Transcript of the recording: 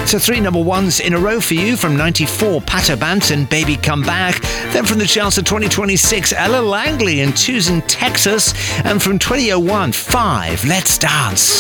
So 3 number ones in a row for you. From 94, Pato Banton, Baby Come Back. Then from the charts of 2026, Ella Langley and Choosing Texas. And from 2001, 5, Let's Dance.